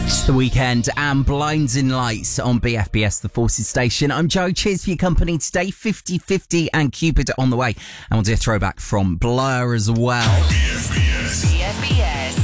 It's the weekend and Blinding Lights on BFBS, the Forces Station. I'm Joe. Cheers for your company today. 50-50 and Cupid on the way. And we'll do a throwback from Blur as well. BFBS.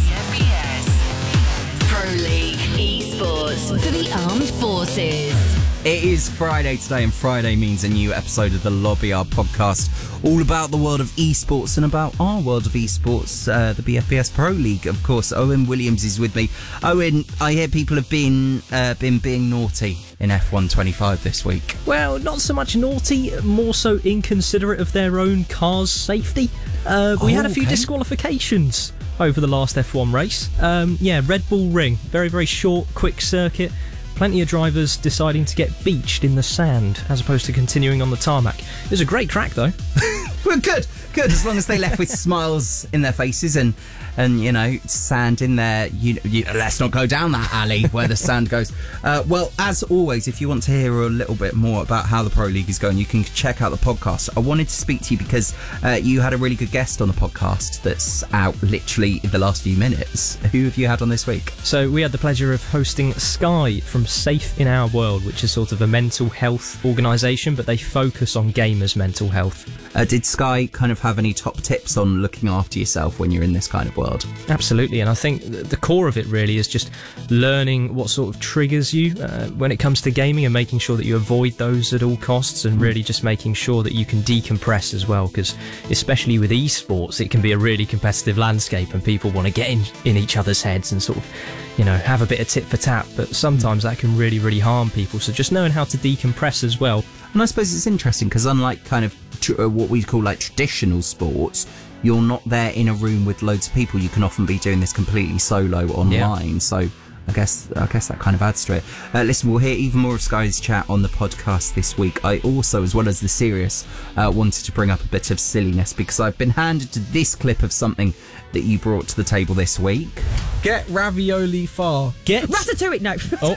Pro League Esports for the Armed Forces. It is Friday today, and Friday means a new episode of the Lobby, our podcast, all about the world of esports and about our world of esports, the BFBS Pro League. Of course, Owen Williams is with me. Owen, I hear people have been being naughty in F1 25 this week. Well, not so much naughty, more so inconsiderate of their own car's safety. We had a few disqualifications over the last F1 race. Red Bull Ring, very, very short, quick circuit. Plenty of drivers deciding to get beached in the sand as opposed to continuing on the tarmac. It was a great track, though. Well, good. As long as they left with smiles in their faces and you know, sand in there. Let's not go down that alley where the sand goes. Well, as always, if you want to hear a little bit more about how the Pro League is going, you can check out the podcast. I wanted to speak to you because you had a really good guest on the podcast that's out literally in the last few minutes. Who have you had on this week? So we had the pleasure of hosting Sky from Safe in Our World, which is sort of a mental health organisation, but they focus on gamers' mental health. Did Sky kind of have any top tips on looking after yourself when you're in this kind of world? Absolutely, and I think the core of it really is just learning what sort of triggers you when it comes to gaming and making sure that you avoid those at all costs, and really just making sure that you can decompress as well, because especially with esports, it can be a really competitive landscape and people want to get in each other's heads and sort of, you know, have a bit of tit for tat, but sometimes that can really, really harm people. So just knowing how to decompress as well. And I suppose it's interesting because unlike kind of what we call like traditional sports, you're not there in a room with loads of people. You can often be doing this completely solo online. Yeah. So I guess that kind of adds to it. Listen, we'll hear even more of Sky's chat on the podcast this week. I also, as well as the serious, wanted to bring up a bit of silliness because I've been handed to this clip of something that you brought to the table this week. Get ravioli far. Get Ratatouille. No. Oh.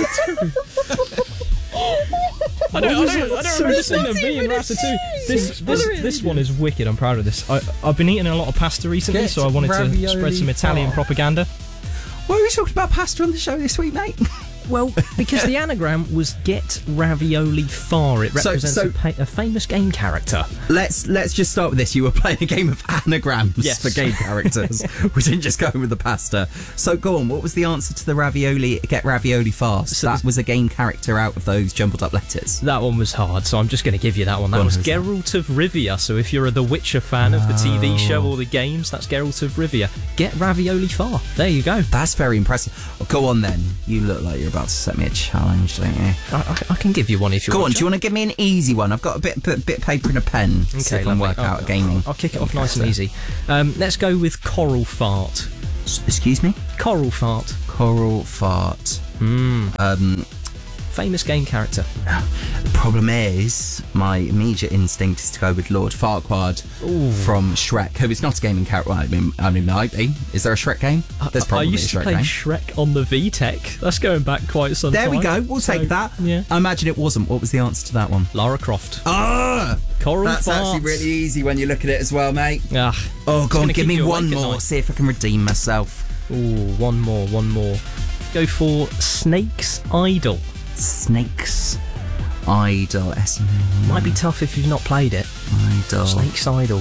I don't understand me and Ratatouille. This one is wicked. I'm proud of this. I've been eating a lot of pasta recently, so I wanted to spread some Italian propaganda. Why are we talking about pasta on the show this week, mate? Well, because the anagram was "Get Ravioli Far." It represents a famous game character. Let's just start with this. You were playing a game of anagrams for game characters. We didn't just go with the pasta. So go on. What was the answer to the ravioli? Get ravioli fast. So that was a game character out of those jumbled up letters. That one was hard, so I'm just going to give you that one. That was Geralt of Rivia. So if you're a The Witcher fan of the TV show or the games, that's Geralt of Rivia. Get ravioli far. There you go. That's very impressive. Well, go on then. You look like you're about to set me a challenge, don't you? I can give you one if you want. Go on, do you want to give me an easy one? I've got a bit of paper and a pen. Okay, so I can work out gaming. I'll kick it off nice and easy. Let's go with Coral Fart. Excuse me? Coral Fart. Coral Fart. Famous game character. The problem is, my immediate instinct is to go with Lord Farquaad from Shrek, who is not a gaming character. Well, I mean, might be. Is there a Shrek game? There's probably I used to play Shrek on the VTech. That's going back quite some time. There we go. We'll take that. Yeah. I imagine it wasn't. What was the answer to that one? Lara Croft. Coral That's Fart. Actually really easy when you look at it as well, mate. Go on, give me one more. See if I can redeem myself. One more. Go for Snake's Idol. Snake's Idol. Might be tough if you've not played it. Idol. Snake's Idol.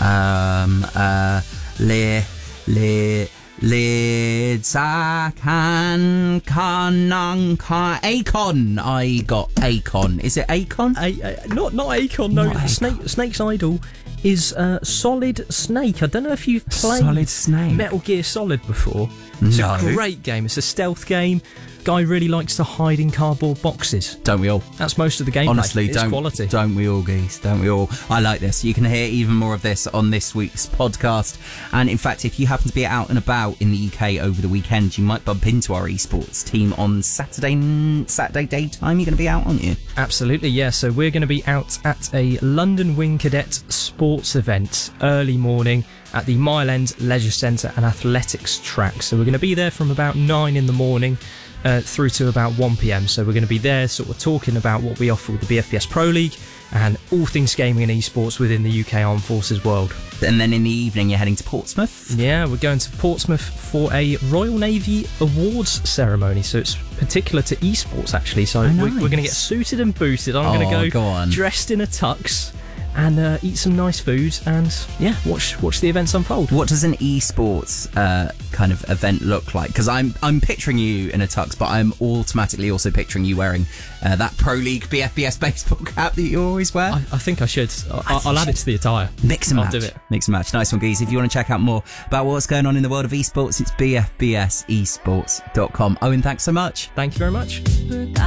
Akon. I got Akon. Is it Akon? Not Akon. No. Snake's Idol is Solid Snake. I don't know if you've played Solid Snake. Metal Gear Solid before. It's a great game. It's a stealth game. Guy really likes to hide in cardboard boxes. Don't we all? That's most of the gameplay. Honestly, it's quality. Don't we all, geese? Don't we all? I like this. You can hear even more of this on this week's podcast. And in fact, if you happen to be out and about in the UK over the weekend, you might bump into our esports team on Saturday daytime. You're going to be out, aren't you? Absolutely, yeah. So we're going to be out at a London Wing Cadet sports event early morning. at the Mile End Leisure Centre and Athletics track. So we're going to be there from about 9 in the morning through to about 1 p.m. So we're going to be there sort of talking about what we offer with the BFBS Pro League and all things gaming and esports within the UK Armed Forces world. And then in the evening, you're heading to Portsmouth? Yeah, we're going to Portsmouth for a Royal Navy Awards ceremony. So it's particular to esports, actually. So nice. we're going to get suited and booted. I'm going to go on. dressed in a tux and eat some nice food and, yeah, watch the events unfold. What does an esports kind of event look like? Because I'm picturing you in a tux, but I'm automatically also picturing you wearing that Pro League BFBS baseball cap that you always wear. I think I should. I'll add it to the attire. Mix and I'll match. do it. Mix and match. Nice one, geez. If you want to check out more about what's going on in the world of esports, it's bfbsesports.com. Owen, thanks so much. Thank you very much.